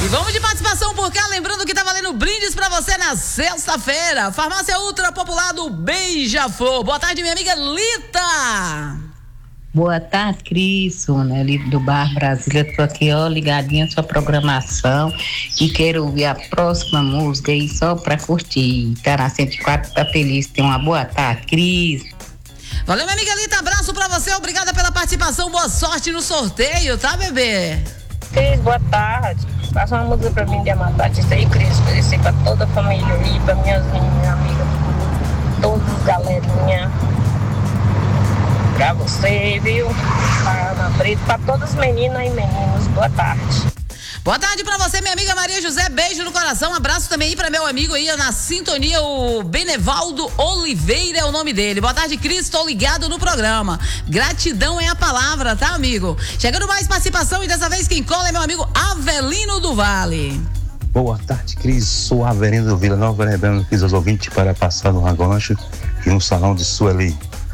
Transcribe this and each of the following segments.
vamos de participação por cá, lembrando que tá valendo brindes pra você na sexta-feira. Farmácia Ultra Popular do Beija-Flor. Boa tarde, minha amiga Lita. Boa tarde, Cris, né, do Bar Brasília. Tô aqui, ó, ligadinha na sua programação e quero ouvir a próxima música aí só pra curtir. Tá na 104, tá feliz. Tem uma boa tarde, Cris. Valeu, minha amiga Lita, abraço pra você, obrigada pela participação, boa sorte no sorteio, tá, bebê? Cris, boa tarde. Passa uma música pra mim de Amatadista aí, Cris, oferecer pra toda a família aí, pra minhas amigas, todas as galerinhas. Pra você, viu? Pra Ana Brito, pra todas as meninas e meninos, boa tarde. Boa tarde pra você, minha amiga Maria José, beijo no coração, abraço também aí pra meu amigo aí na sintonia, o Benevaldo Oliveira é o nome dele. Boa tarde, Cris, tô ligado no programa. Gratidão é a palavra, tá, amigo? Chegando mais participação e dessa vez quem cola é meu amigo Avelino do Vale. Boa tarde, Cris, sou Avelino do Vila Nova, lembrando que os ouvintes para passar no rangolancho e no salão de Sueli.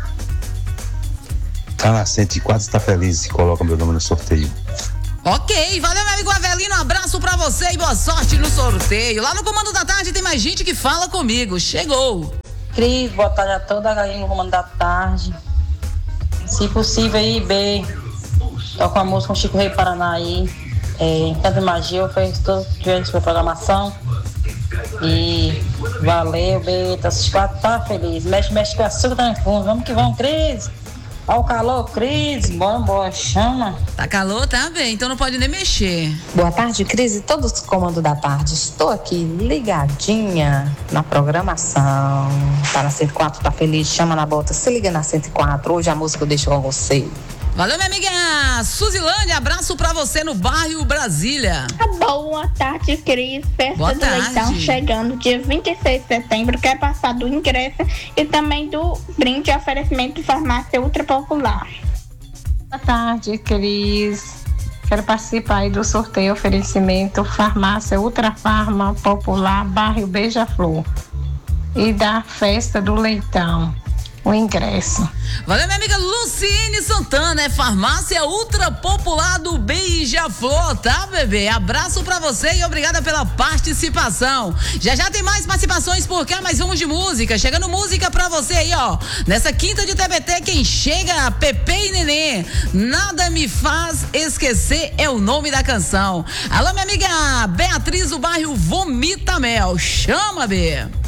Tá na 104, tá feliz e coloca meu nome no sorteio. Ok, valeu, meu amigo Avelino, um abraço pra você e boa sorte no sorteio. Lá no Comando da Tarde tem mais gente que fala comigo, chegou. Cris, boa tarde a toda a galera no Comando da Tarde. Se possível aí, B, toca uma música com Chico Rei Paraná aí, Encanto e Magia, eu fiz toda a sua programação. E valeu, B, tá feliz, mexe com açúcar, tá no fundo, vamos que vamos, Cris. Olha o calor, Cris, bora, chama. Tá calor, tá bem, então não pode nem mexer. Boa tarde, Cris e todos os comandos da tarde. Estou aqui ligadinha na programação. Tá na 104, tá feliz, chama na bota, se liga na 104. Hoje a música eu deixo com você. Valeu, minha amiga Suzilândia, abraço pra você no bairro Brasília. Boa tarde, Cris. Festa Boa do tarde. Leitão chegando dia 26 de setembro. Quer passar do ingresso e também do brinde e oferecimento de farmácia Ultra Popular. Boa tarde, Cris. Quero participar aí do sorteio oferecimento farmácia Ultra Farma Popular, bairro Beija-Flor. E da festa do Leitão. O ingresso. Valeu, minha amiga Luciene Santana, é farmácia Ultra Popular do Beija-Flor, tá, bebê? Abraço pra você e obrigada pela participação. Já tem mais participações por cá, mas vamos de música. Chegando música pra você aí, ó. Nessa quinta de TBT, quem chega, Pepe e Nenê. Nada me faz esquecer é o nome da canção. Alô, minha amiga Beatriz do bairro Vomita Mel. Chama, B.